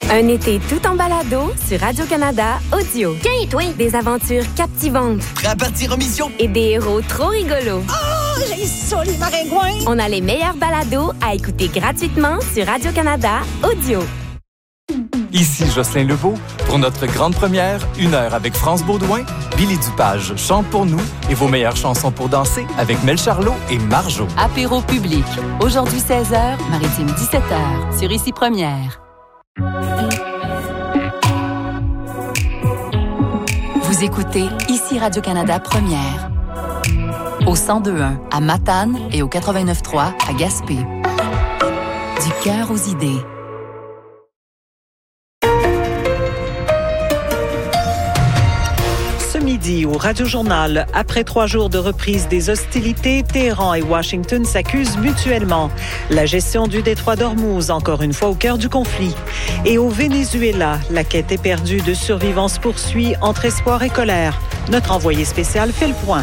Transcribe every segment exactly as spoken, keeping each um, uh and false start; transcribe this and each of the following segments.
Un été tout en balado sur Radio-Canada Audio. Tiens, toi! Des aventures captivantes. Prêt à partir en mission? Et des héros trop rigolos. Oh, j'ai ça, les maringouins! On a les meilleurs balados à écouter gratuitement sur Radio-Canada Audio. Ici Jocelyn Leveau. Pour notre grande première, une heure avec France Baudouin, Billy Dupage chante pour nous et vos meilleures chansons pour danser avec Mel Charlot et Marjo. Apéro public. Aujourd'hui seize heures, Maritime dix-sept heures. Sur Ici Première. Vous écoutez Ici Radio-Canada Première. Au cent deux point un à Matane et au quatre-vingt-neuf point trois à Gaspé. Du cœur aux idées. Midi au Radio-Journal. Après trois jours de reprise des hostilités, Téhéran et Washington s'accusent mutuellement. La gestion du détroit d'Ormuz, encore une fois au cœur du conflit. Et au Venezuela, la quête éperdue de survivants se poursuit entre espoir et colère. Notre envoyé spécial fait le point.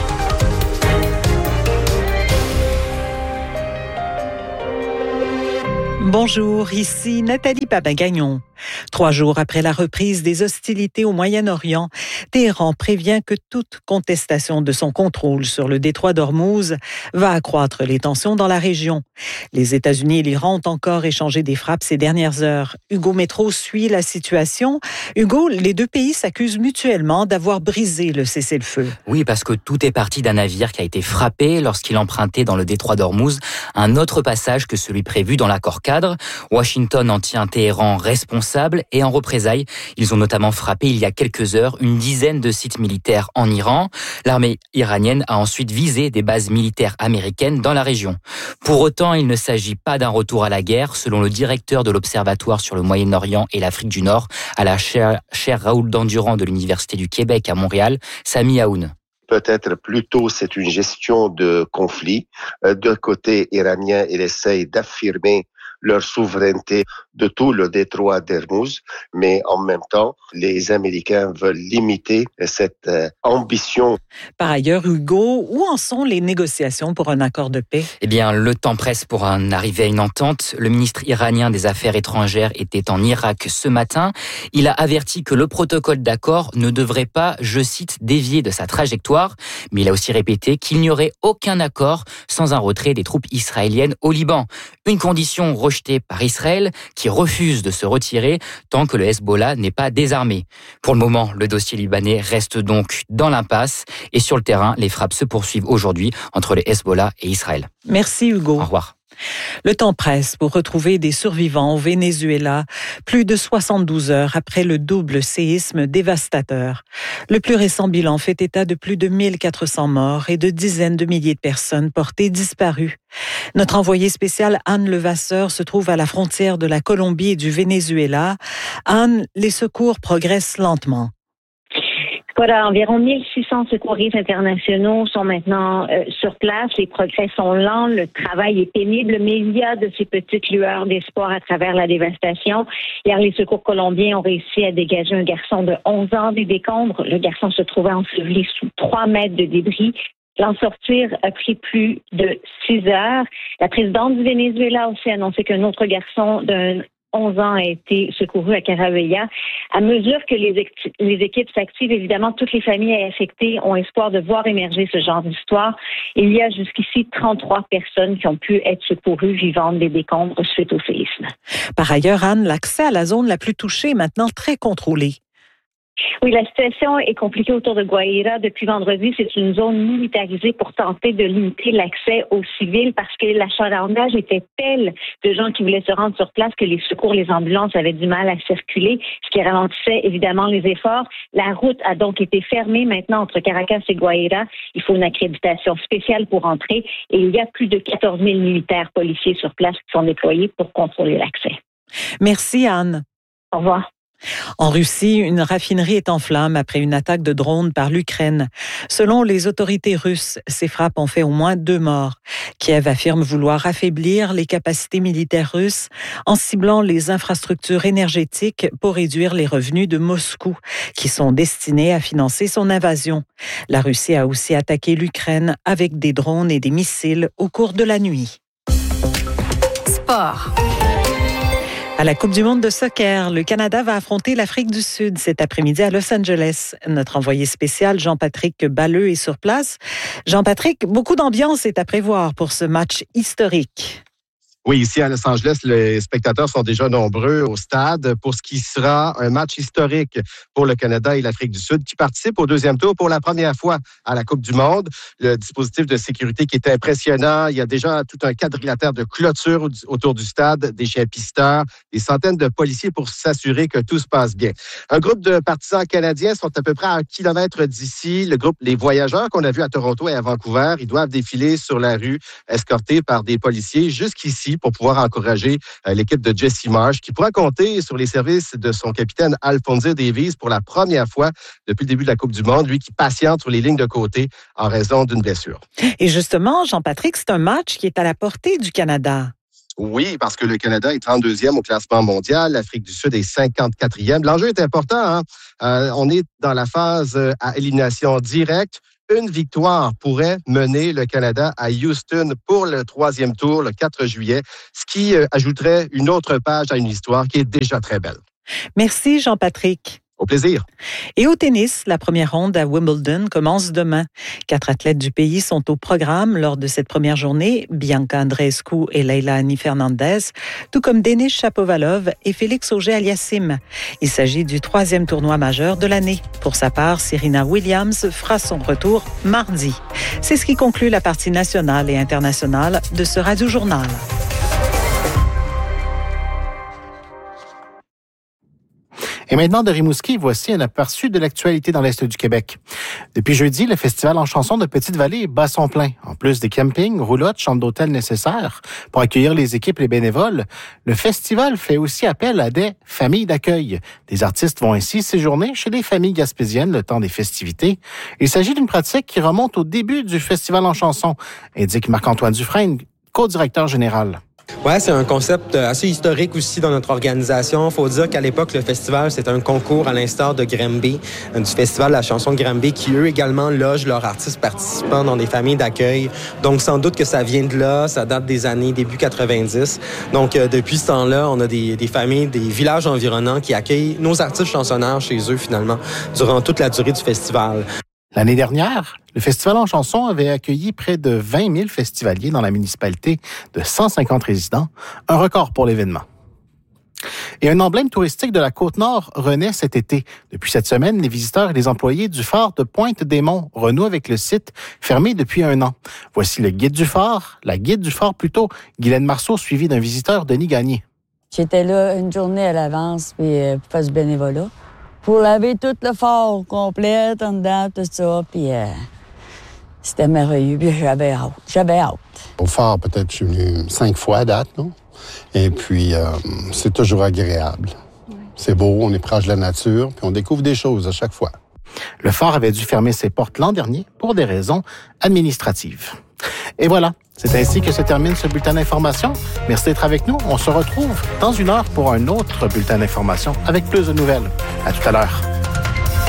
Bonjour, ici Nathalie Papagagnon. Trois jours après la reprise des hostilités au Moyen-Orient, Téhéran prévient que toute contestation de son contrôle sur le détroit d'Ormuz va accroître les tensions dans la région. Les États-Unis et l'Iran ont encore échangé des frappes ces dernières heures. Hugo Métro suit la situation. Hugo, les deux pays s'accusent mutuellement d'avoir brisé le cessez-le-feu. Oui, parce que tout est parti d'un navire qui a été frappé lorsqu'il empruntait dans le détroit d'Ormuz un autre passage que celui prévu dans l'accord cadre. Washington en tient Téhéran responsable et en représailles, ils ont notamment frappé il y a quelques heures une dizaine de sites militaires en Iran. L'armée iranienne a ensuite visé des bases militaires américaines dans la région. Pour autant, il ne s'agit pas d'un retour à la guerre, selon le directeur de l'Observatoire sur le Moyen-Orient et l'Afrique du Nord à la chaire, chaire Raoul Dandurand de l'Université du Québec à Montréal, Sami Aoun. Peut-être plutôt c'est une gestion de conflit. De côté iranien, il essaye d'affirmer leur souveraineté de tout le détroit d'Ormuz, mais en même temps, les Américains veulent limiter cette euh, ambition. Par ailleurs, Hugo, où en sont les négociations pour un accord de paix? Eh bien, le temps presse pour en arriver à une entente. Le ministre iranien des Affaires étrangères était en Irak ce matin. Il a averti que le protocole d'accord ne devrait pas, je cite, dévier de sa trajectoire, mais il a aussi répété qu'il n'y aurait aucun accord sans un retrait des troupes israéliennes au Liban. Une condition rejetée par Israël qui refuse de se retirer tant que le Hezbollah n'est pas désarmé. Pour le moment, le dossier libanais reste donc dans l'impasse et sur le terrain, les frappes se poursuivent aujourd'hui entre le Hezbollah et Israël. Merci Hugo. Au revoir. Le temps presse pour retrouver des survivants au Venezuela, plus de soixante-douze heures après le double séisme dévastateur. Le plus récent bilan fait état de plus de mille quatre cents morts et de dizaines de milliers de personnes portées disparues. Notre envoyée spéciale Anne Levasseur se trouve à la frontière de la Colombie et du Venezuela. Anne, les secours progressent lentement. Voilà, environ mille six cents secouristes internationaux sont maintenant euh, sur place. Les progrès sont lents, le travail est pénible, mais il y a de ces petites lueurs d'espoir à travers la dévastation. Hier, les secours colombiens ont réussi à dégager un garçon de onze ans des décombres. Le garçon se trouvait enseveli sous trois mètres de débris. L'en sortir a pris plus de six heures. La présidente du Venezuela a aussi annoncé qu'un autre garçon d'un onze ans a été secouru à Caraveya. À mesure que les, équ- les équipes s'activent, évidemment, toutes les familles affectées ont espoir de voir émerger ce genre d'histoire. Il y a jusqu'ici trente-trois personnes qui ont pu être secourues vivantes des décombres suite au séisme. Par ailleurs, Anne, l'accès à la zone la plus touchée est maintenant très contrôlé. Oui, la situation est compliquée autour de Guaira. Depuis vendredi, c'est une zone militarisée pour tenter de limiter l'accès aux civils parce que l'achalandage était tel de gens qui voulaient se rendre sur place que les secours, les ambulances avaient du mal à circuler, ce qui ralentissait évidemment les efforts. La route a donc été fermée maintenant entre Caracas et Guaira. Il faut une accréditation spéciale pour entrer et il y a plus de quatorze mille militaires policiers sur place qui sont déployés pour contrôler l'accès. Merci Anne. Au revoir. En Russie, une raffinerie est en flammes après une attaque de drone par l'Ukraine. Selon les autorités russes, ces frappes ont fait au moins deux morts. Kiev affirme vouloir affaiblir les capacités militaires russes en ciblant les infrastructures énergétiques pour réduire les revenus de Moscou, qui sont destinés à financer son invasion. La Russie a aussi attaqué l'Ukraine avec des drones et des missiles au cours de la nuit. Sport. À la Coupe du monde de soccer, le Canada va affronter l'Afrique du Sud cet après-midi à Los Angeles. Notre envoyé spécial, Jean-Patrick Balleux, est sur place. Jean-Patrick, beaucoup d'ambiance est à prévoir pour ce match historique. Oui, ici à Los Angeles, les spectateurs sont déjà nombreux au stade pour ce qui sera un match historique pour le Canada et l'Afrique du Sud qui participent au deuxième tour pour la première fois à la Coupe du monde. Le dispositif de sécurité qui est impressionnant. Il y a déjà tout un quadrilatère de clôture autour du stade, des chiens pisteurs, des centaines de policiers pour s'assurer que tout se passe bien. Un groupe de partisans canadiens sont à peu près à un kilomètre d'ici. Le groupe Les Voyageurs qu'on a vu à Toronto et à Vancouver, ils doivent défiler sur la rue escortés par des policiers jusqu'ici pour pouvoir encourager euh, l'équipe de Jesse Marsh, qui pourra compter sur les services de son capitaine Alphonso Davies pour la première fois depuis le début de la Coupe du monde, lui qui patiente sur les lignes de côté en raison d'une blessure. Et justement, Jean-Patrick, c'est un match qui est à la portée du Canada. Oui, parce que le Canada est trente-deuxième au classement mondial, l'Afrique du Sud est cinquante-quatrième. L'enjeu est important, hein? Euh, on est dans la phase à élimination directe. Une victoire pourrait mener le Canada à Houston pour le troisième tour, le quatre juillet, ce qui ajouterait une autre page à une histoire qui est déjà très belle. Merci, Jean-Patrick. Au plaisir. Et au tennis, la première ronde à Wimbledon commence demain. Quatre athlètes du pays sont au programme lors de cette première journée, Bianca Andreescu et Leila Annie Fernandez, tout comme Denis Shapovalov et Félix Auger-Aliassime. Il s'agit du troisième tournoi majeur de l'année. Pour sa part, Serena Williams fera son retour mardi. C'est ce qui conclut la partie nationale et internationale de ce Radio-Journal. Et maintenant, de Rimouski, voici un aperçu de l'actualité dans l'Est du Québec. Depuis jeudi, le Festival en chanson de Petite-Vallée bat son plein. En plus des campings, roulottes, chambres d'hôtel nécessaires pour accueillir les équipes et les bénévoles, le festival fait aussi appel à des familles d'accueil. Des artistes vont ainsi séjourner chez les familles gaspésiennes le temps des festivités. Il s'agit d'une pratique qui remonte au début du Festival en chanson, indique Marc-Antoine Dufresne, co-directeur général. Ouais, c'est un concept assez historique aussi dans notre organisation. Faut dire qu'à l'époque, le festival, c'était un concours à l'instar de Granby, du festival de la chanson de Granby, qui eux également logent leurs artistes participants dans des familles d'accueil. Donc, sans doute que ça vient de là, ça date des années début quatre-vingt-dix. Donc, euh, depuis ce temps-là, on a des, des familles, des villages environnants qui accueillent nos artistes chansonneurs chez eux, finalement, durant toute la durée du festival. L'année dernière, le Festival en chanson avait accueilli près de vingt mille festivaliers dans la municipalité de cent cinquante résidents, un record pour l'événement. Et un emblème touristique de la Côte-Nord renaît cet été. Depuis cette semaine, les visiteurs et les employés du phare de Pointe-des-Monts renouent avec le site fermé depuis un an. Voici le guide du phare, la guide du phare plutôt, Guylaine Marceau, suivie d'un visiteur, Denis Gagné. J'étais là une journée à l'avance puis euh, pour faire du bénévolat. Pour laver tout le phare au complet, en dedans, tout ça, puis euh, c'était merveilleux, puis j'avais hâte, j'avais hâte. Au phare, peut-être, je suis venu cinq fois à date, non? Et puis, euh, c'est toujours agréable. Oui. C'est beau, on est proche de la nature, puis on découvre des choses à chaque fois. Le phare avait dû fermer ses portes l'an dernier pour des raisons administratives. Et voilà, c'est ainsi que se termine ce bulletin d'information. Merci d'être avec nous. On se retrouve dans une heure pour un autre bulletin d'information avec plus de nouvelles. À tout à l'heure.